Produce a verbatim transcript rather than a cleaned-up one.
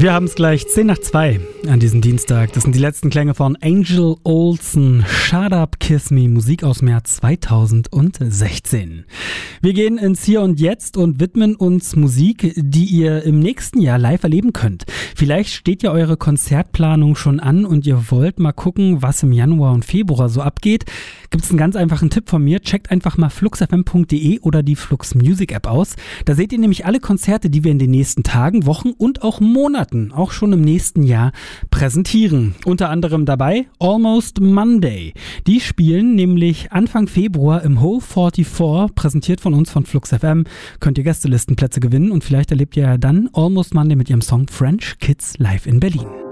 Wir haben es gleich zehn nach zwei an diesem Dienstag. Das sind die letzten Klänge von Angel Olsen. Shut Up, Kiss Me, Musik aus dem Jahr zweitausendsechzehn. Wir gehen ins Hier und Jetzt und widmen uns Musik, die ihr im nächsten Jahr live erleben könnt. Vielleicht steht ja eure Konzertplanung schon an und ihr wollt mal gucken, was im Januar und Februar so abgeht. Gibt es einen ganz einfachen Tipp von mir. Checkt einfach mal fluxfm punkt de oder die Flux Music App aus. Da seht ihr nämlich alle Konzerte, die wir in den nächsten Tagen, Wochen und auch Monaten, auch schon im nächsten Jahr, präsentieren. Unter anderem dabei Almost Monday. Die spielen nämlich Anfang Februar im Hole vierundvierzig, präsentiert von uns von Flux F M. Könnt ihr Gästelistenplätze gewinnen und vielleicht erlebt ihr ja dann Almost Monday mit ihrem Song French Kids live in Berlin.